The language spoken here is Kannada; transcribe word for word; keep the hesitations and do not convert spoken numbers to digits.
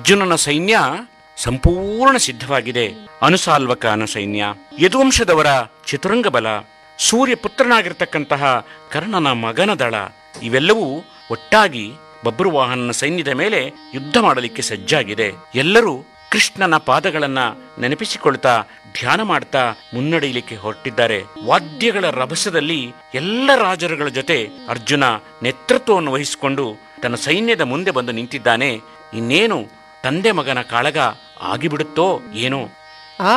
ಅರ್ಜುನನ ಸೈನ್ಯ ಸಂಪೂರ್ಣ ಸಿದ್ಧವಾಗಿದೆ. ಅನುಸಾಲ್ವಕನ ಸೈನ್ಯ, ಯದುವಂಶದವರ ಚತುರಂಗ ಬಲ, ಸೂರ್ಯ ಪುತ್ರನಾಗಿರ್ತಕ್ಕಂತಹ ಕರ್ಣನ ಮಗನ ದಳ ಇವೆಲ್ಲವೂ ಒಟ್ಟಾಗಿ ಬಬ್ರುವಾಹನನ ಸೈನ್ಯದ ಮೇಲೆ ಯುದ್ಧ ಮಾಡಲಿಕ್ಕೆ ಸಜ್ಜಾಗಿದೆ. ಎಲ್ಲರೂ ಕೃಷ್ಣನ ಪಾದಗಳನ್ನ ನೆನಪಿಸಿಕೊಳ್ತಾ ಧ್ಯಾನ ಮಾಡ್ತಾ ಮುನ್ನಡೆಯಲಿಕ್ಕೆ ಹೊರಟಿದ್ದಾರೆ. ವಾದ್ಯಗಳ ರಭಸದಲ್ಲಿ ಎಲ್ಲ ರಾಜರುಗಳ ಜೊತೆ ಅರ್ಜುನ ನೇತೃತ್ವವನ್ನು ವಹಿಸಿಕೊಂಡು ತನ್ನ ಸೈನ್ಯದ ಮುಂದೆ ಬಂದು ನಿಂತಿದ್ದಾನೆ. ಇನ್ನೇನು ತಂದೆ ಮಗನ ಕಾಳಗ ಆಗಿಬಿಡುತ್ತೋ ಏನೋ.